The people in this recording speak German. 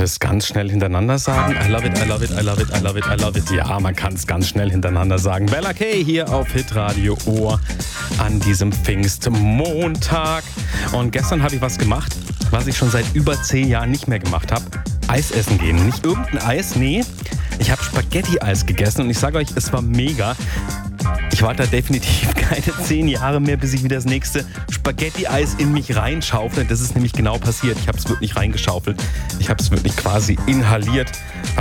das ganz schnell hintereinander sagen? I love it, I love it, I love it, I love it, I love it. Ja, man kann es ganz schnell hintereinander sagen. Bella Kay hier auf Hitradio Ohr an diesem Pfingstmontag. Und gestern habe ich was gemacht, was ich schon seit über 10 Jahren nicht mehr gemacht habe. Eis essen gehen. Nicht irgendein Eis, nee. Ich habe Spaghetti-Eis gegessen und ich sage euch, es war mega. Ich warte da definitiv keine 10 Jahre mehr, bis ich wieder das nächste Spaghetti-Eis in mich reinschaufle. Das ist nämlich genau passiert. Ich habe es wirklich reingeschaufelt. Ich habe es wirklich quasi inhaliert.